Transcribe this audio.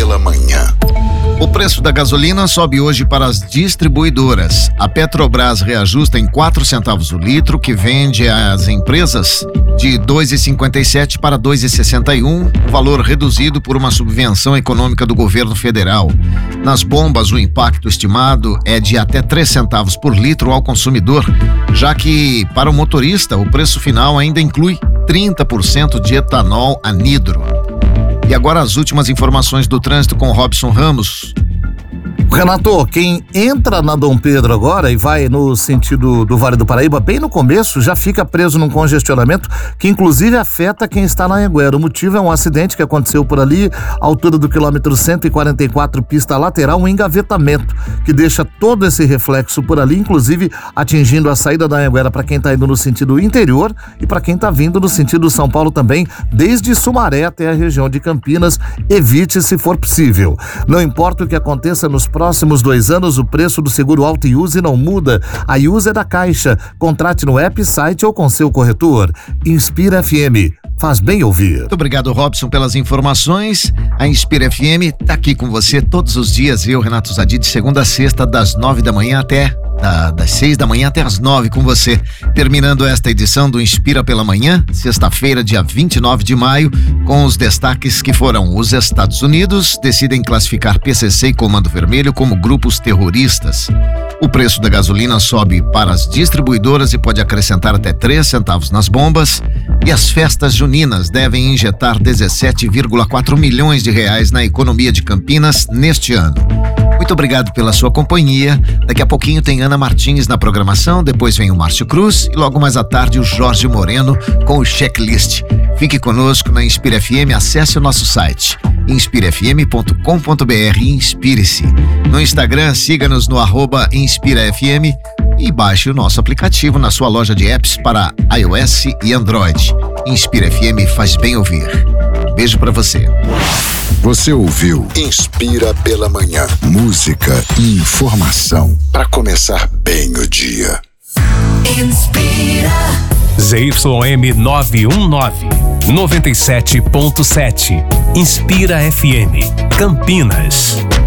pela manhã. O preço da gasolina sobe hoje para as distribuidoras. A Petrobras reajusta em 4 centavos o litro, que vende às empresas de 2,57 para 2,61, valor reduzido por uma subvenção econômica do governo federal. Nas bombas, o impacto estimado é de até 3 centavos por litro ao consumidor, já que, para o motorista, o preço final ainda inclui 30% de etanol anidro. E agora as últimas informações do trânsito com Robson Ramos. Renato, quem entra na Dom Pedro agora e vai no sentido do Vale do Paraíba, bem no começo, já fica preso num congestionamento que inclusive afeta quem está na Anhanguera. O motivo é um acidente que aconteceu por ali, à altura do quilômetro 144, pista lateral, um engavetamento que deixa todo esse reflexo por ali, inclusive atingindo a saída da Anhanguera para quem está indo no sentido interior e para quem está vindo no sentido São Paulo também, desde Sumaré até a região de Campinas. Evite se for possível. Não importa o que aconteça nos próximos 2 anos, o preço do seguro Auto e Use não muda. A Use é da Caixa. Contrate no app, site ou com seu corretor. Inspira FM. Faz bem ouvir. Muito obrigado, Robson, pelas informações. A Inspira FM está aqui com você todos os dias. Eu, Renato Zadi, de segunda a sexta, das 9 da manhã até... das 6 da manhã até as 9 com você. Terminando esta edição do Inspira pela Manhã, sexta-feira, dia 29 de maio, com os destaques que foram: os Estados Unidos decidem classificar PCC e Comando Vermelho como grupos terroristas. O preço da gasolina sobe para as distribuidoras e pode acrescentar até 3 centavos nas bombas. E as festas juninas devem injetar 17,4 milhões de reais na economia de Campinas neste ano. Muito obrigado pela sua companhia. Daqui a pouquinho tem Ana Martins na programação, depois vem o Márcio Cruz e logo mais à tarde o Jorge Moreno com o checklist. Fique conosco na Inspira FM, acesse o nosso site inspirafm.com.br e inspire-se. No Instagram, siga-nos no @InspiraFM e baixe o nosso aplicativo na sua loja de apps para iOS e Android. Inspira FM, faz bem ouvir. Beijo pra você. Você ouviu Inspira pela Manhã. Música e informação para começar bem o dia. Inspira. ZYM 919, 97.7. Inspira FM, Campinas.